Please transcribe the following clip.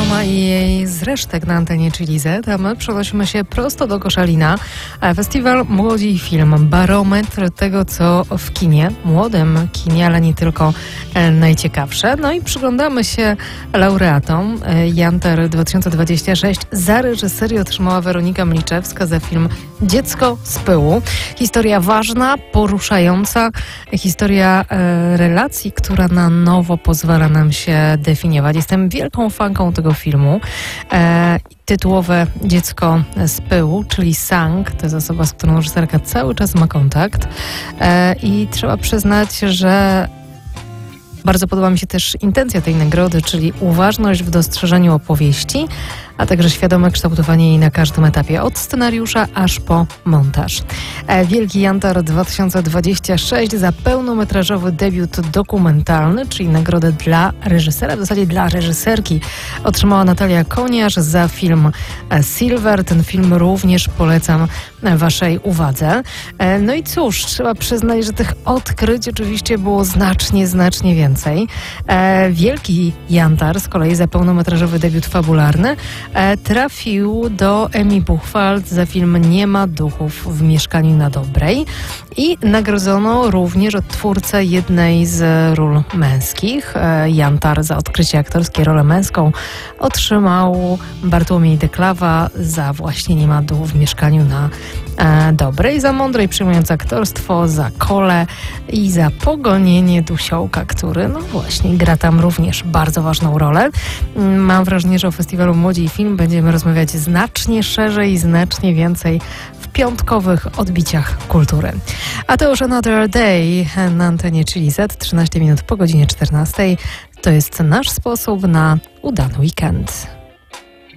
Roma i jej zresztek na antenie Chili Z, a my przenosimy się prosto do Koszalina. Festiwal Młodzi i Film, barometr tego, co w kinie, młodym kinie, ale nie tylko, najciekawsze. No i przyglądamy się laureatom. Jantar 2026 za reżyserię otrzymała Weronika Mliczewska za film Dziecko z pyłu. Historia ważna, poruszająca, historia relacji, która na nowo pozwala nam się definiować. Jestem wielką fanką tego filmu. Tytułowe Dziecko z pyłu, czyli Sang, to jest osoba, z którą reżyserka cały czas ma kontakt. I trzeba przyznać, że bardzo podoba mi się też intencja tej nagrody, czyli uważność w dostrzeżeniu opowieści, a także świadome kształtowanie jej na każdym etapie, od scenariusza aż po montaż. Wielki Jantar 2026 za pełnometrażowy debiut dokumentalny, czyli nagrodę dla reżysera, w zasadzie dla reżyserki, otrzymała Natalia Koniarz za film Silver. Ten film również polecam waszej uwadze. No i cóż, trzeba przyznać, że tych odkryć oczywiście było znacznie więcej. Wielki Jantar z kolei za pełnometrażowy debiut fabularny trafił do Emmy Buchwald za film Nie ma duchów w mieszkaniu na Dobrej i nagrodzono również odtwórcę jednej z ról męskich. Jantar za odkrycie aktorskie rolę męską otrzymał Bartłomiej Deklawa za właśnie Nie ma duchów w mieszkaniu na Dobrej, za mądre i przyjmujące aktorstwo, za Kole i za pogonienie Dusiołka, który no właśnie gra tam również bardzo ważną rolę. Mam wrażenie, że o festiwalu Młodzi i Film będziemy rozmawiać znacznie szerzej i znacznie więcej w piątkowych odbiciach kultury. A to już Another Day na antenie Chili Z, 13 minut po godzinie 14. To jest nasz sposób na udany weekend.